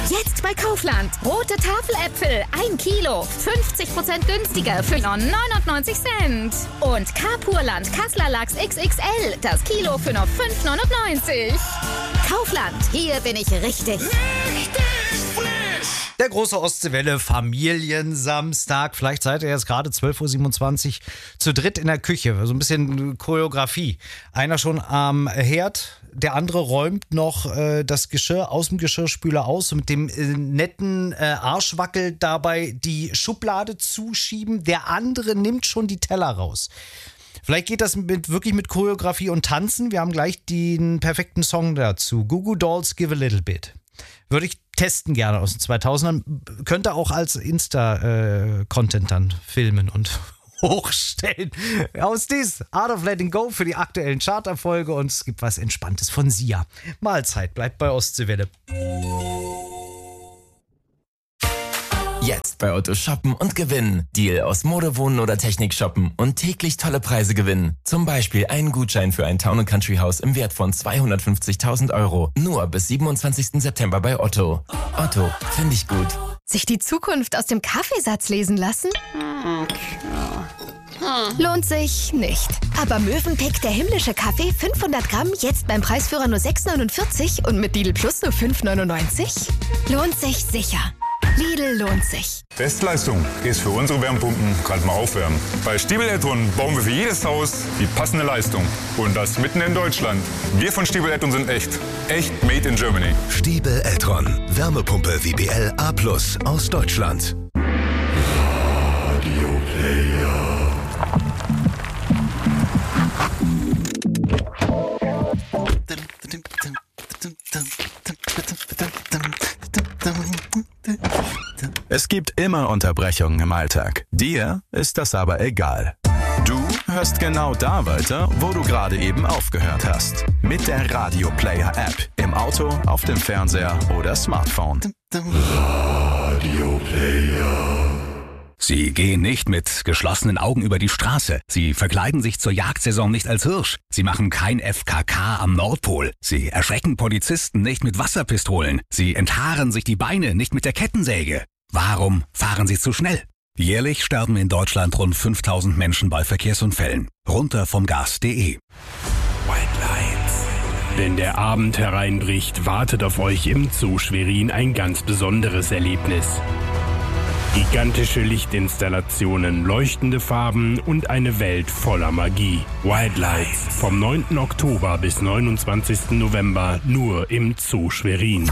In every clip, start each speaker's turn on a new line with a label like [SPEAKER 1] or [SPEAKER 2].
[SPEAKER 1] Jetzt bei Kaufland. Rote Tafeläpfel, 1 Kilo, 50% günstiger für nur 99 Cent. Und Carpurland Kassler Lachs XXL, das Kilo für nur 5,99. Kaufland, hier bin ich richtig.
[SPEAKER 2] Der große Ostseewelle Familiensamstag. Vielleicht seid ihr jetzt gerade 12.27 Uhr zu dritt in der Küche. So ein bisschen Choreografie. Einer schon am Herd, der andere räumt noch das Geschirr aus dem Geschirrspüler aus und mit dem netten Arschwackel dabei die Schublade zuschieben. Der andere nimmt schon die Teller raus. Vielleicht geht das wirklich mit Choreografie und Tanzen. Wir haben gleich den perfekten Song dazu. Goo Goo Dolls, Give a Little Bit. Würde ich testen gerne aus den 2000ern. Könnte auch als Insta-Content dann filmen und hochstellen. Aus dies Art of Letting Go für die aktuellen Charterfolge und es gibt was Entspanntes von Sia. Mahlzeit, bleibt bei Ostseewelle.
[SPEAKER 3] Jetzt bei Otto shoppen und gewinnen. Deal aus Mode, Wohnen oder Technik shoppen und täglich tolle Preise gewinnen. Zum Beispiel einen Gutschein für ein Town & Country Haus im Wert von 250.000 Euro. Nur bis 27. September bei Otto. Otto, finde ich gut.
[SPEAKER 4] Sich die Zukunft aus dem Kaffeesatz lesen lassen? Lohnt sich nicht. Aber Mövenpick, der himmlische Kaffee, 500 Gramm, jetzt beim Preisführer nur 6,49 und mit Lidl Plus nur 5,99? Lohnt sich sicher. Lidl lohnt sich.
[SPEAKER 5] Bestleistung ist für unsere Wärmepumpen gerade mal aufwärmen. Bei Stiebel Eltron bauen wir für jedes Haus die passende Leistung. Und das mitten in Deutschland. Wir von Stiebel Eltron sind echt. Echt made in Germany.
[SPEAKER 6] Stiebel Eltron. Wärmepumpe WBL A+ aus Deutschland.
[SPEAKER 7] Radio Player.
[SPEAKER 8] Es gibt immer Unterbrechungen im Alltag. Dir ist das aber egal. Du hörst genau da weiter, wo du gerade eben aufgehört hast. Mit der Radio Player App. Im Auto, auf dem Fernseher oder Smartphone.
[SPEAKER 7] Radio Player.
[SPEAKER 9] Sie gehen nicht mit geschlossenen Augen über die Straße. Sie verkleiden sich zur Jagdsaison nicht als Hirsch. Sie machen kein FKK am Nordpol. Sie erschrecken Polizisten nicht mit Wasserpistolen. Sie enthaaren sich die Beine nicht mit der Kettensäge. Warum fahren Sie zu schnell? Jährlich sterben in Deutschland rund 5000 Menschen bei Verkehrsunfällen. Runter vom Gas.de.
[SPEAKER 10] White Lines. Wenn der Abend hereinbricht, wartet auf euch im Zoo Schwerin ein ganz besonderes Erlebnis. Gigantische Lichtinstallationen, leuchtende Farben und eine Welt voller Magie. Wildlights vom 9. Oktober bis 29. November nur im Zoo Schwerin.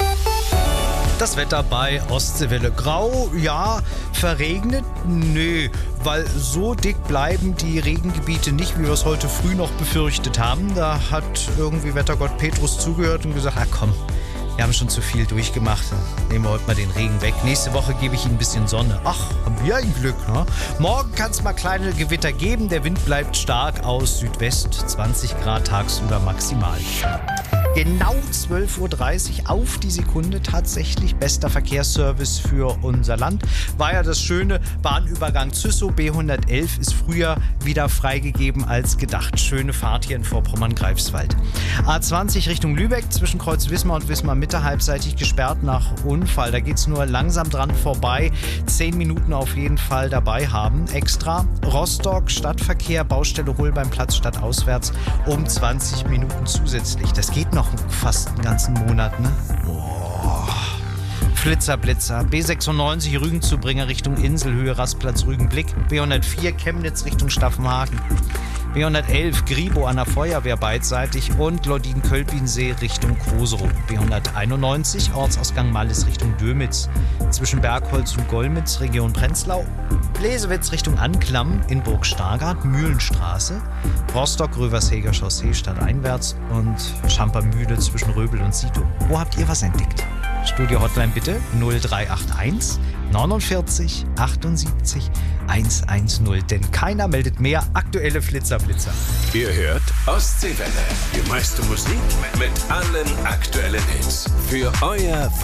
[SPEAKER 2] Das Wetter bei Ostseewelle. Grau, ja. Verregnet? Nö. Weil so dick bleiben die Regengebiete nicht, wie wir es heute früh noch befürchtet haben. Da hat irgendwie Wettergott Petrus zugehört und gesagt, komm, wir haben schon zu viel durchgemacht. Nehmen wir heute mal den Regen weg. Nächste Woche gebe ich Ihnen ein bisschen Sonne. Ach, haben wir ein Glück, ne? Morgen kann es mal kleine Gewitter geben. Der Wind bleibt stark aus Südwest. 20 Grad tagsüber maximal. Genau 12.30 Uhr auf die Sekunde tatsächlich. Bester Verkehrsservice für unser Land. War ja das schöne Bahnübergang Züssow. B111 ist früher wieder freigegeben als gedacht. Schöne Fahrt hier in Vorpommern-Greifswald. A20 Richtung Lübeck zwischen Kreuz Wismar und Wismar Mitte halbseitig gesperrt nach Unfall. Da geht es nur langsam dran vorbei. 10 Minuten auf jeden Fall dabei haben. Extra Rostock Stadtverkehr, Baustelle Holbeimplatz statt auswärts um 20 Minuten zusätzlich. Das geht noch fast einen ganzen Monat, ne? Boah. Flitzer, Blitzer. B96 Rügen-Zubringer Richtung Inselhöhe, Rastplatz Rügenblick. B104 Chemnitz Richtung Staffenhagen. B111 Gribo an der Feuerwehr beidseitig und Lodin-Kölpinsee Richtung Kroserow. B191 Ortsausgang Mallis Richtung Dömitz. Zwischen Bergholz und Golmitz Region Prenzlau. Lesewitz Richtung Anklam in Burg Stargard, Mühlenstraße. Rostock-Röversheger Chaussee stadteinwärts und Schampermühle zwischen Röbel und Sito. Wo habt ihr was entdeckt? Studio-Hotline bitte 0381 49 78 110, denn keiner meldet mehr aktuelle Flitzer-Blitzer.
[SPEAKER 7] Ihr hört Ostseewelle. Die meiste Musik mit allen aktuellen Hits. Für euer